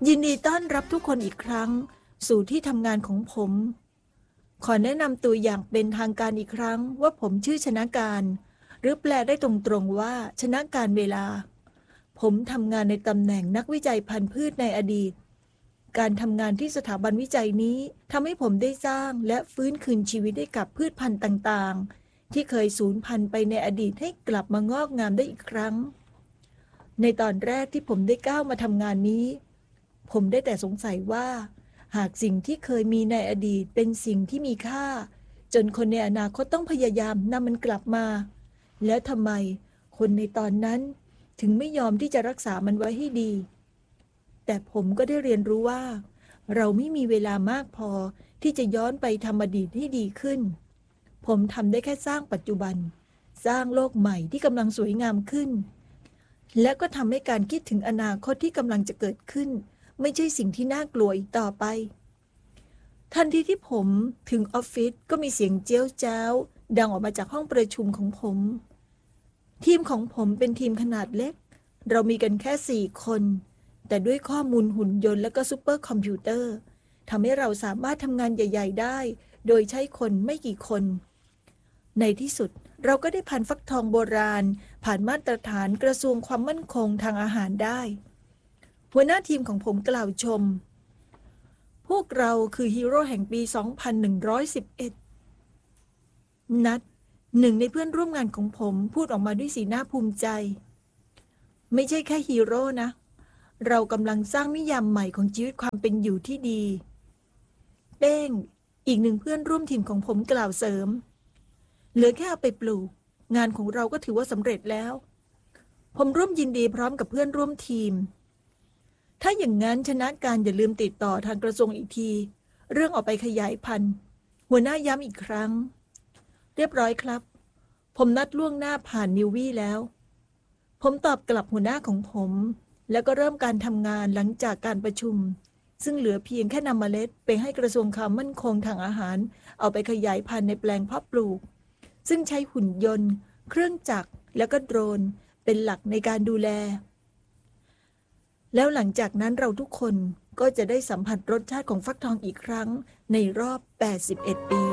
ยินดีต้อนรับทุกคนอีกครั้งสู่ที่ทำงานของผม ขอแนะนำตัวอย่างเป็นทางการอีกครั้งว่าผมชื่อชนะการหรือแปลได้ตรงๆว่าชนะการเวลาผมทำงานในตำแหน่งนักวิจัยพันธุ์พืชในอดีตการทำงานที่สถาบันวิจัยนี้ทำให้ผมได้สร้างและฟื้นคืนชีวิตให้กับพืชพันธุ์ต่างๆที่เคยสูญพันธุ์ไปในอดีตให้กลับมางอกงามได้อีกครั้งในตอนแรกที่ผมได้ก้าวมาทำงานนี้ผมได้แต่สงสัยว่าหากสิ่งที่เคยมีในอดีตเป็นสิ่งที่มีค่าจนคนในอนาคตต้องพยายามนำมันกลับมาแล้วทำไมคนในตอนนั้นถึงไม่ยอมที่จะรักษามันไว้ให้ดีแต่ผมก็ได้เรียนรู้ว่าเราไม่มีเวลามากพอที่จะย้อนไปทำอดีตให้ดีขึ้นผมทำได้แค่สร้างปัจจุบันสร้างโลกใหม่ที่กำลังสวยงามขึ้นและก็ทำให้การคิดถึงอนาคตที่กำลังจะเกิดขึ้นไม่ใช่สิ่งที่น่ากลัวอีกต่อไปทันทีที่ผมถึงออฟฟิศก็มีเสียงเจี๊ยวจ้าวดังออกมาจากห้องประชุมของผมทีมของผมเป็นทีมขนาดเล็กเรามีกันแค่4 คนแต่ด้วยข้อมูลหุ่นยนต์และก็ซูเปอร์คอมพิวเตอร์ทำให้เราสามารถทำงานใหญ่ๆได้โดยใช้คนไม่กี่คนในที่สุดเราก็ได้ผ่านฟักทองโบราณผ่านมาตรฐานกระทรวงความมั่นคงทางอาหารได้หัวหน้าทีมของผมกล่าวชมพวกเราคือฮีโร่แห่งปี 2111 นัดหนึ่งในเพื่อนร่วมงานของผมพูดออกมาด้วยสีหน้าภูมิใจไม่ใช่แค่ฮีโร่นะเรากำลังสร้างนิยามใหม่ของชีวิตความเป็นอยู่ที่ดีเป้งอีกหนึ่งเพื่อนร่วมทีมของผมกล่าวเสริมเหลือแค่เอาไปปลูกงานของเราก็ถือว่าสำเร็จแล้วผมร่วมยินดีพร้อมกับเพื่อนร่วมทีมถ้าอย่างนั้นชนะการอย่าลืมติดต่อทางกระทรวงอีกทีเรื่องออกไปขยายพันธุ์หัวหน้าย้ำอีกครั้งเรียบร้อยครับผมนัดล่วงหน้าผ่านนิววี่แล้วผมตอบกลับหัวหน้าของผมแล้วก็เริ่มการทำงานหลังจากการประชุมซึ่งเหลือเพียงแค่นำเมล็ดไปให้กระทรวงความมั่นคงทางอาหารเอาไปขยายพันธุ์ในแปลงเพาะปลูกซึ่งใช้หุ่นยนต์เครื่องจักรและก็โดรนเป็นหลักในการดูแลแล้วหลังจากนั้นเราทุกคนก็จะได้สัมผัสรสชาติของฟักทองอีกครั้งในรอบ81 ปี